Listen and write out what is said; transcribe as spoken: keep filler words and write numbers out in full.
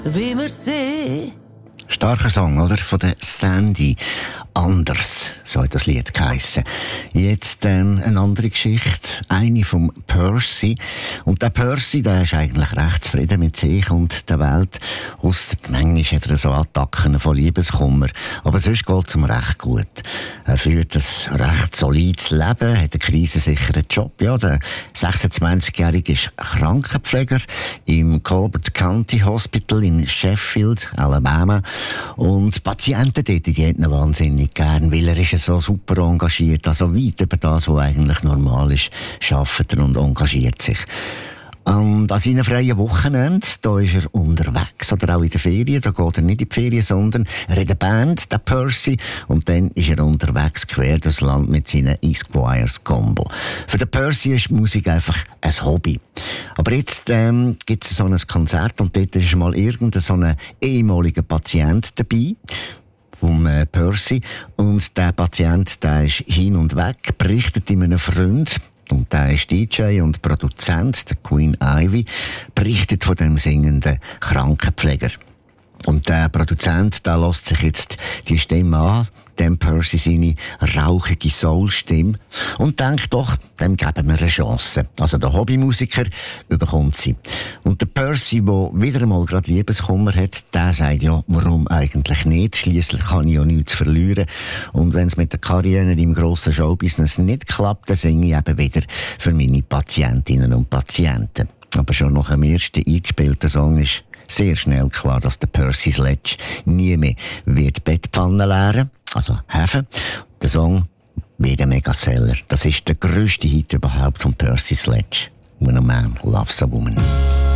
wie wir sehen. Starker Song, oder? Von der Sandy. Anders, so hat das Lied geheissen. Jetzt ähm, eine andere Geschichte, eine vom Percy. Und der Percy, der ist eigentlich recht zufrieden mit sich und der Welt. Ausser manchmal hat er so Attacken von Liebeskummer. Aber sonst geht es ihm recht gut. Er führt ein recht solides Leben, hat einen krisensicheren Job. Ja, der sechsundzwanzigjährige ist Krankenpfleger im Colbert County Hospital in Sheffield, Alabama. Und die Patienten dort, die hätten ihn wahnsinnig gern, weil er ist so super engagiert, also weit über das, was eigentlich normal ist, arbeitet er und engagiert sich. Und an seinen freien Wochenende, da ist er unterwegs, oder auch in der Ferien, da geht er nicht in die Ferien, sondern er hat eine Band, der Percy, und dann ist er unterwegs quer durchs Land mit seinen Esquires Combo. Für den Percy ist Musik einfach ein Hobby. Aber jetzt ähm, gibt es so ein Konzert und dort ist mal irgendein so ein ehemaliger Patient dabei, vom äh, Percy. Und der Patient, der ist hin und weg, berichtet ihm einem Freund, und der ist D J und Produzent, der Queen Ivy, berichtet von dem singenden Krankenpfleger. Und der Produzent, der lässt sich jetzt die Stimme an, dem Percy seine rauchige Soul-Stimme, und denkt doch, dem geben wir eine Chance. Also der Hobbymusiker bekommt sie. Und der Percy, der wieder einmal gerade Liebeskummer hat, der sagt ja, warum eigentlich nicht? Schliesslich kann ich ja nichts verlieren. Und wenn es mit der Karriere im grossen Showbusiness nicht klappt, dann singe ich eben wieder für meine Patientinnen und Patienten. Aber schon nach dem ersten eingespielten Song ist sehr schnell klar, dass der Percy Sledge nie mehr wird Bettpfannen leeren, also helfen. Der Song wird ein Megaseller. Das ist der grösste Hit überhaupt von Percy Sledge. When a Man Loves a Woman.